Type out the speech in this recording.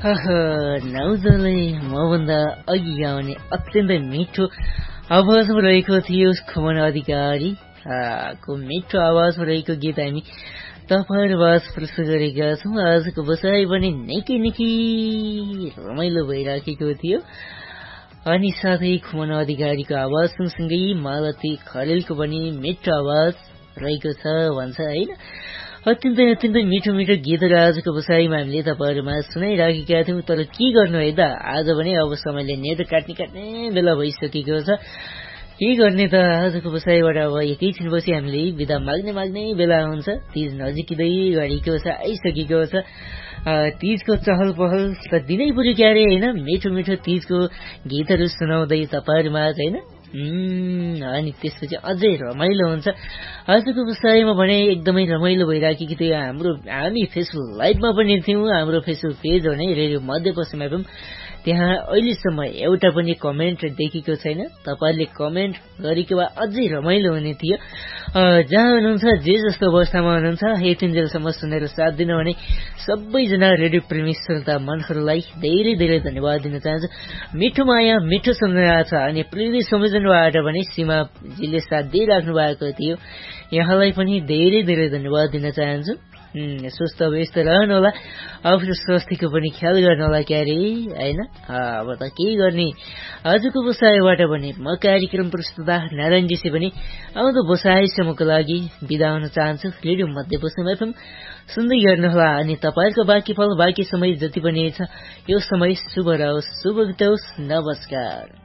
नौजले मभन्दा अघि गाउने अत्यन्तै मिठो आवाजमा रहेको थियो खुमन अधिकारी को मिठो आवाजमा रहेको गीत हामी तपाईहरुबाट प्रस्तुत गरेका छौं। आजको बसाइ पनि निकै रमाइलो भइराखेको थियो अनि साथै खुमन अधिकारीको आवाज सँगसँगै मालती खरेलको पनि मिठो आवाज रहेको छ भन्छ हैन। अत्यन्तै मिठो गीतहरू आजको बसाइमा हामीले तपाईहरुमा सुनाइराखेका थियौं। तर के गर्नु है त, आज भने अब समयले नेट काट्ने बेला भइसकेको छ। के गर्ने त, आजको बसाइबाट अब एकैछिनपछि हामीले बिदा माग्ने बेला हुन्छ। तीज नजिकै गरेको छ, आइसकेको छ। तीजको चहल पहल त दिनै पर्यो क्यारे हैन। मिठो तीजको गीतहरू सुनाउँदै तपाईहरुमा हैन। अनि त्यसपछि अझै रमाइलो हुन्छ। आजको बसाइमा भने एकदमै रमाइलो भइराखेको थियो। हामी फेसबुक लाइभमा पनि थियौं। हाम्रो फेसबुक पेज हो नै रेडियो मध्यपश्चिम एफएम। त्यहाँ अहिलेसम्म एउटा पनि कमेन्ट देखेको छैन। तपाईहरुले कमेन्ट गरेको भए अझै रमाइलो हुने थियो। जहाँ हुनुहुन्छ, जे जस्तो अवस्थामा हुनुहुन्छ, यतिन्जेलसम्म सुनेर साथ दिनु भने सबैजना रेडियो प्रेमी श्रोता मनहरुलाई धेरै धन्यवाद दिन चाहन्छु। मिठो माया, मिठो सम्झना छ। अनि प्रिय सम्झनाबाट भने सीमाजीले साथ दिइराख्नु भएको थियो। यहाँलाई पनि धेरै धन्यवाद दिन चाहन्छु। स्वस्थ व्यस्त रहनुहोला, आफ्नो स्वास्थ्यको पनि ख्याल गर्नुहोला क्यारे हैन। अब त के गर्ने, आजको बसाइबाट भने म कार्यक्रम प्रस्तुता नारायणजीसे पनि आउँदो बसाइसम्मको लागि बिदा हुन चाहन्छु। रेडियो मध्यपश्चिम एफएम सुन्दै गर्नुहोला। अनि तपाईहरुको बाँकी पल बाँकी समय जति पनि छ, यो समय शुभ रहोस्, शुभ बितोस्। नमस्कार।